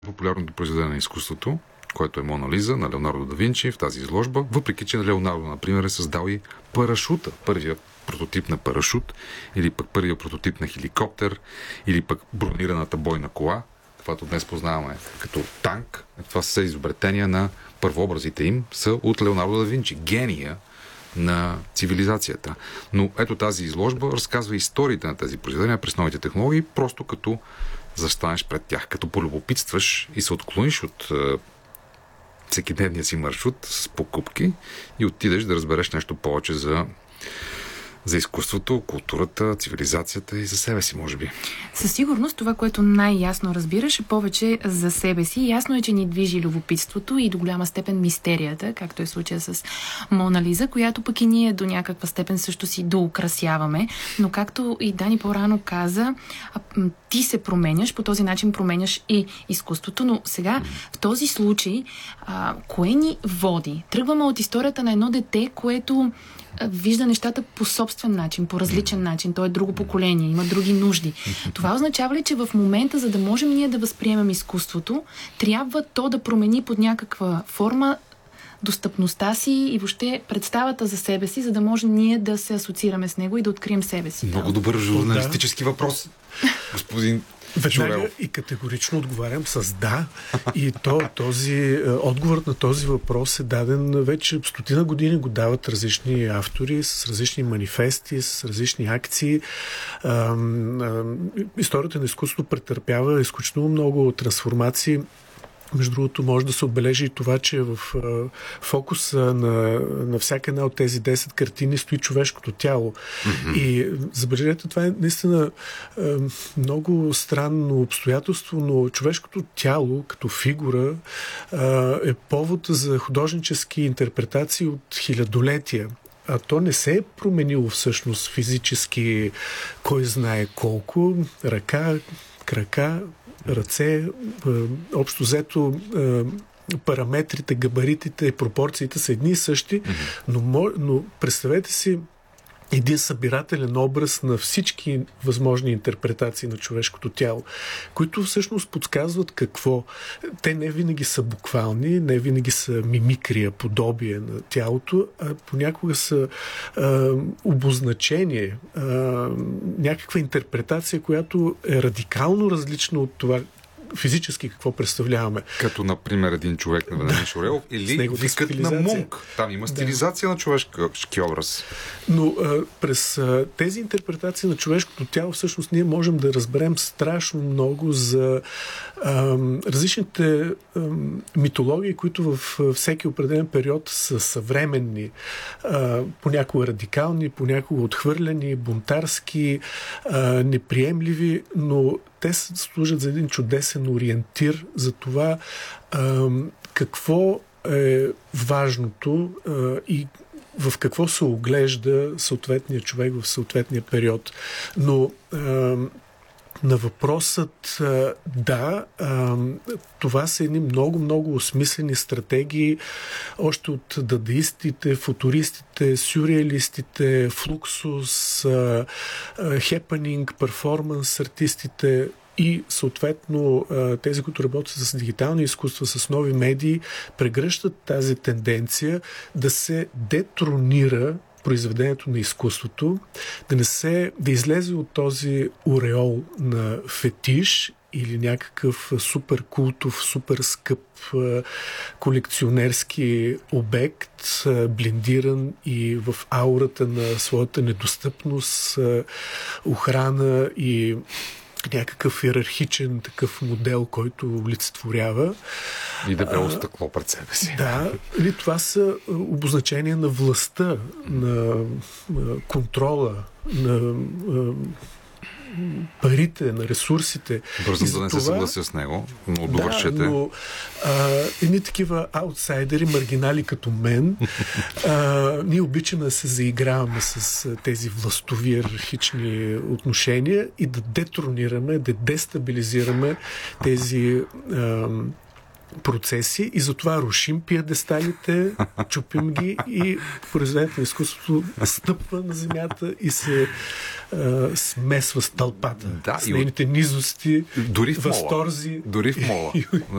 Популярното произведение на изкуството, което е Мона Лиза на Леонардо да Винчи в тази изложба, въпреки че Леонардо, например, е създал и парашута, първият прототип на парашут, или пък първият прототип на хеликоптер, или пък бронираната бойна кола, каквато днес познаваме като танк. Това са изобретения на първообразите им, са от Леонардо да Винчи, гения на цивилизацията. Но ето тази изложба разказва историите на тези произведения през новите технологии, просто като застанеш пред тях, като полюбопитстваш и се отклониш от всекидневния си маршрут с покупки и отидеш да разбереш нещо повече за изкуството, културата, цивилизацията и за себе си, може би. Със сигурност това, което най-ясно разбираш, е повече за себе си. Ясно е, че ни движи любопитството и до голяма степен мистерията, както е случая с Мона Лиза, която пък и ние до някаква степен също си доукрасяваме. Но както и Дани по-рано каза, ти се променяш, по този начин променяш и изкуството. Но сега, в този случай, кое ни води? Тръгваме от историята на едно дете, което вижда нещата по собствен начин, по различен начин. То е друго поколение, има други нужди. Това означава ли, че в момента, за да можем ние да възприемем изкуството, трябва то да промени под някаква форма достъпността си и въобще представата за себе си, за да можем ние да се асоциираме с него и да открием себе си? Много добър журналистически въпрос, господин Веднага и категорично отговарям с да. И отговорът на този въпрос е даден вече стотина години, го дават различни автори с различни манифести, с различни акции. Историята на изкуството претърпява изключително много трансформации. Между другото, може да се отбележи и това, че в фокуса на всяка една от тези 10 картини стои човешкото тяло. И забележете, това е наистина много странно обстоятелство, но човешкото тяло като фигура е повод за художнически интерпретации от хилядолетия. А то не се е променило всъщност физически кой знае колко. Ръка, крака, ръце, общо взето параметрите, габаритите, пропорциите са едни и същи, но представете си един събирателен образ на всички възможни интерпретации на човешкото тяло, които всъщност подсказват какво. Те не винаги са буквални, не винаги са мимикрия, подобие на тялото, а понякога са обозначение, някаква интерпретация, която е радикално различна от това физически какво представляваме. Като, например, един човек на Венерин Шорелов или викът на Мунк. Там има стилизация на човешки образ. Но през тези интерпретации на човешкото тяло всъщност ние можем да разберем страшно много за различните митологии, които в всеки определен период са съвременни, понякога радикални, понякога отхвърляни, бунтарски, неприемливи, но те служат за един чудесен ориентир за това какво е важното и в какво се оглежда съответния човек в съответния период. Но на въпросът това са едни много осмислени стратегии още от дадаистите, футуристите, сюрреалистите, флуксус, хепанинг, перформанс артистите и съответно тези, които работят с дигитални изкуства, с нови медии, прегръщат тази тенденция да се детронира произведението на изкуството, да излезе от този ореол на фетиш или някакъв супер култов, супер скъп колекционерски обект, блиндиран и в аурата на своята недостъпност, охрана и някакъв иерархичен такъв модел, който олицетворява. И дебело стъкло пред себе си. Да, това са обозначения на властта, на контрола, на парите, на ресурсите. Бързо да не се съглася с него, но довършете. Да, но едни такива аутсайдери, маргинали като мен, ние обичаме да се заиграваме с тези властови иерархични отношения и да детронираме, да дестабилизираме тези процеси и затова рушим пиедесталите, чупим ги и произведението на изкуството стъпва на земята и се смесва с тълпата, с нейните низости, дори в възторзи. Дори в мола.